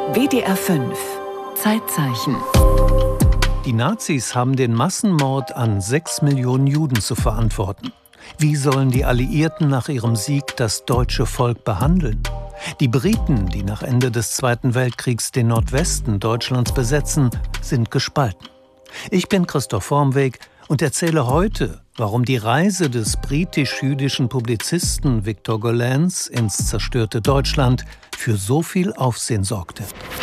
WDR 5 Zeitzeichen. Die Nazis haben den Massenmord an 6 Millionen Juden zu verantworten. Wie sollen die Alliierten nach ihrem Sieg das deutsche Volk behandeln? Die Briten, die nach Ende des Zweiten Weltkriegs den Nordwesten Deutschlands besetzen, sind gespalten. Ich bin Christoph Wormweg und erzähle heute, warum die Reise des britisch-jüdischen Publizisten Victor Gollancz ins zerstörte Deutschland für so viel Aufsehen sorgte.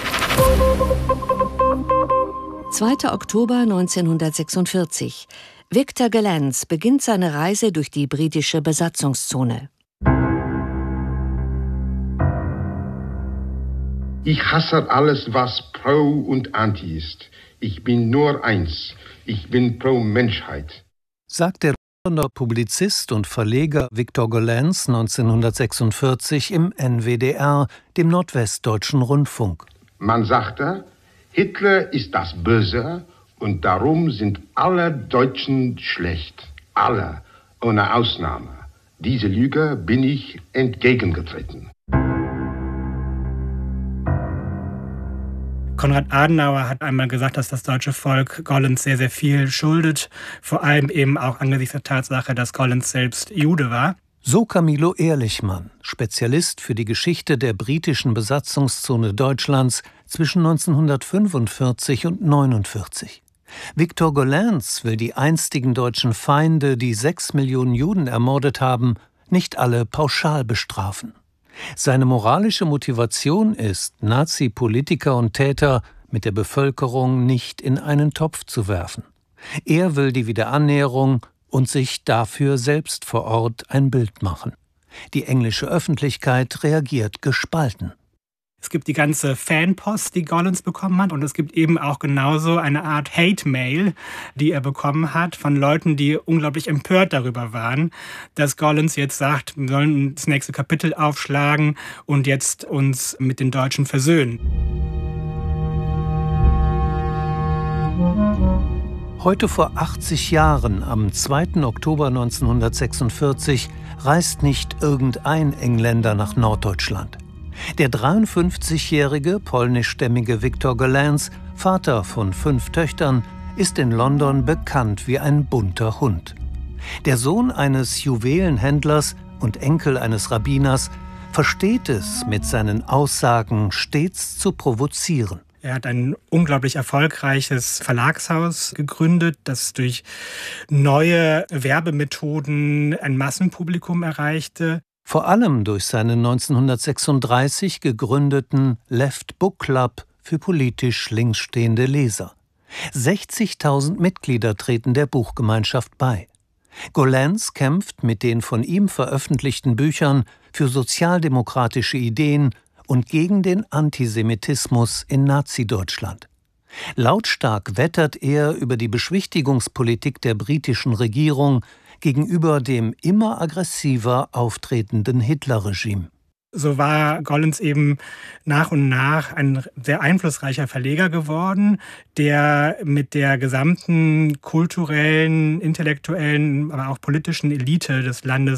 2. Oktober 1946. Victor Gollancz beginnt seine Reise durch die britische Besatzungszone. Ich hasse alles, was pro und anti ist. Ich bin nur eins. Ich bin pro Menschheit, sagt der Londoner Publizist und Verleger Victor Gollancz 1946 im NWDR, dem Nordwestdeutschen Rundfunk. Man sagte, Hitler ist das Böse und darum sind alle Deutschen schlecht. Alle, ohne Ausnahme. Diese Lüge bin ich entgegengetreten. Konrad Adenauer hat einmal gesagt, dass das deutsche Volk Gollancz sehr, sehr viel schuldet. Vor allem eben auch angesichts der Tatsache, dass Gollancz selbst Jude war. So Camillo Ehrlichmann, Spezialist für die Geschichte der britischen Besatzungszone Deutschlands zwischen 1945 und 1949. Victor Gollancz will die einstigen deutschen Feinde, die 6 Millionen Juden ermordet haben, nicht alle pauschal bestrafen. Seine moralische Motivation ist, Nazi-Politiker und Täter mit der Bevölkerung nicht in einen Topf zu werfen. Er will die Wiederannäherung und sich dafür selbst vor Ort ein Bild machen. Die englische Öffentlichkeit reagiert gespalten. Es gibt die ganze Fanpost, die Gollancz bekommen hat, und es gibt eben auch genauso eine Art Hate-Mail, die er bekommen hat von Leuten, die unglaublich empört darüber waren, dass Gollancz jetzt sagt, wir sollen das nächste Kapitel aufschlagen und jetzt uns mit den Deutschen versöhnen. Heute vor 80 Jahren, am 2. Oktober 1946, reist nicht irgendein Engländer nach Norddeutschland. Der 53-jährige polnischstämmige Victor Gollancz, Vater von 5 Töchtern, ist in London bekannt wie ein bunter Hund. Der Sohn eines Juwelenhändlers und Enkel eines Rabbiners versteht es, mit seinen Aussagen stets zu provozieren. Er hat ein unglaublich erfolgreiches Verlagshaus gegründet, das durch neue Werbemethoden ein Massenpublikum erreichte. Vor allem durch seinen 1936 gegründeten Left Book Club für politisch links stehende Leser. 60.000 Mitglieder treten der Buchgemeinschaft bei. Gollancz kämpft mit den von ihm veröffentlichten Büchern für sozialdemokratische Ideen und gegen den Antisemitismus in Nazi-Deutschland. Lautstark wettert er über die Beschwichtigungspolitik der britischen Regierung gegenüber dem immer aggressiver auftretenden Hitlerregime. So war Gollancz eben nach und nach ein sehr einflussreicher Verleger geworden, der mit der gesamten kulturellen, intellektuellen, aber auch politischen Elite des Landes